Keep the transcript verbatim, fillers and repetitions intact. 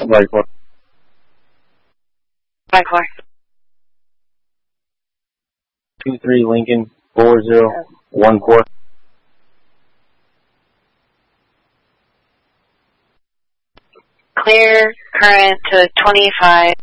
Right four. Right four. Two three Lincoln four zero one four. Clear current to twenty-five.